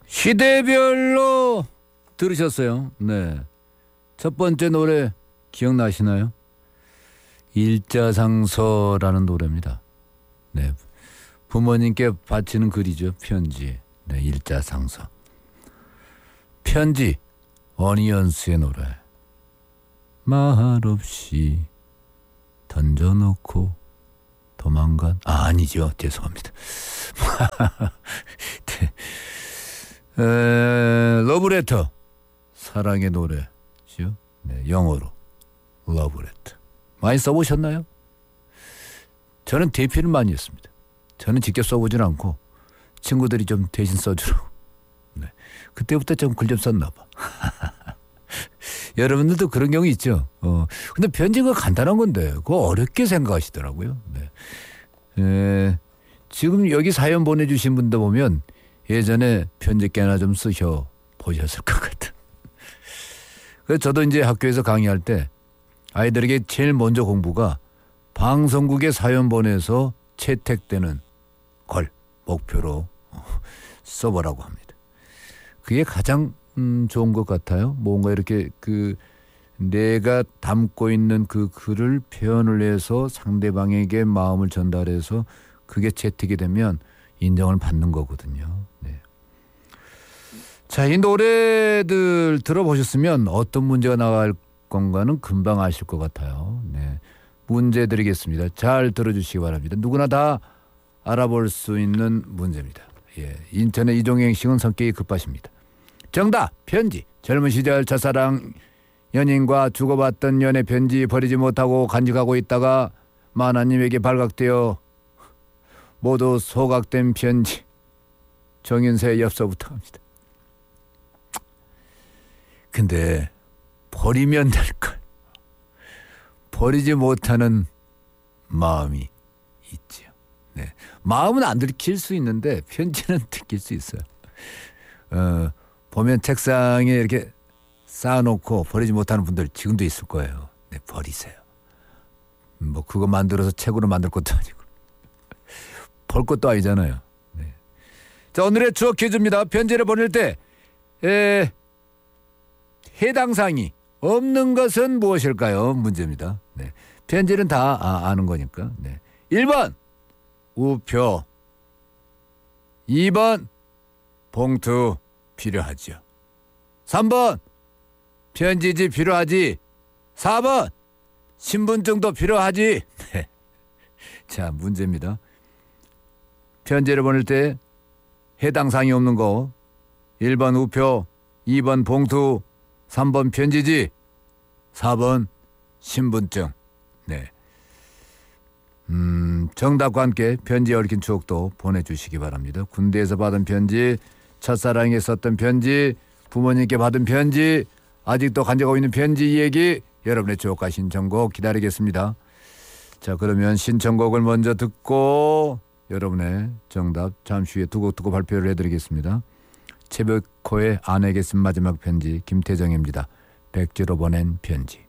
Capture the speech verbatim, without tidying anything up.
시대별로 들으셨어요. 네. 첫 번째 노래 기억나시나요? 일자상서라는 노래입니다. 네. 부모님께 바치는 글이죠. 편지. 네, 일자상서. 편지. 어니언스의 노래. 말없이 던져놓고 도망간 아, 아니죠. 죄송합니다. 네. 에, 러브레터. 사랑의 노래죠. 네, 영어로 러브레터. 많이 써보셨나요? 저는 대피를 많이 했습니다. 저는 직접 써보진 않고 친구들이 좀 대신 써주라고. 네. 그때부터 좀 글 좀 썼나 봐. 여러분들도 그런 경우 있죠. 어. 근데 편지가 간단한 건데 그거 어렵게 생각하시더라고요. 네. 에, 지금 여기 사연 보내주신 분들 보면 예전에 편지 꽤나 좀 쓰셔 보셨을 것 같은. 그래서 저도 이제 학교에서 강의할 때 아이들에게 제일 먼저 공부가 방송국에 사연 보내서 채택되는 걸 목표로 써보라고 합니다. 그게 가장 음, 좋은 것 같아요. 뭔가 이렇게 그 내가 담고 있는 그 글을 표현을 해서 상대방에게 마음을 전달해서 그게 채택이 되면 인정을 받는 거거든요. 네. 자, 이 노래들 들어보셨으면 어떤 문제가 나갈 건가는 금방 아실 것 같아요. 네. 문제 드리겠습니다. 잘 들어주시기 바랍니다. 누구나 다 알아볼 수 있는 문제입니다. 예. 인천의 이종행식은 성격이 급하십니다. 정답! 편지. 젊은 시절 첫사랑 연인과 주고받던 연애 편지 버리지 못하고 간직하고 있다가 만화님에게 발각되어 모두 소각된 편지. 정윤세의 엽서부터 합니다. 근데 버리면 될걸. 버리지 못하는 마음이 있죠. 네. 마음은 안 들킬 수 있는데 편지는 들킬 수 있어요. 어, 보면 책상에 이렇게 쌓아놓고 버리지 못하는 분들 지금도 있을 거예요. 네, 버리세요. 뭐 그거 만들어서 책으로 만들 것도 아니고 벌 것도 아니잖아요. 네. 자, 오늘의 추억 퀴즈입니다. 편지를 보낼 때 에, 해당 사항이 없는 것은 무엇일까요? 문제입니다. 네. 편지는 다 아, 아는 거니까. 네. 일 번 우표, 이 번 봉투 필요하죠. 삼 번 편지지 필요하지. 사 번 신분증도 필요하지. 네. 자, 문제입니다. 편지를 보낼 때 해당 사항이 없는 거 일 번 우표, 이 번 봉투, 삼 번 편지지, 사 번 신분증. 네. 음, 정답과 함께 편지에 얽힌 추억도 보내주시기 바랍니다. 군대에서 받은 편지, 첫사랑에 썼던 편지, 부모님께 받은 편지, 아직도 간직하고 있는 편지 얘기, 여러분의 추억과 신청곡 기다리겠습니다. 자, 그러면 신청곡을 먼저 듣고 여러분의 정답 잠시 후에 두 곡 듣고 발표를 해드리겠습니다. 최백호의 아내에게 쓴 마지막 편지, 김태정입니다. 백지로 보낸 편지.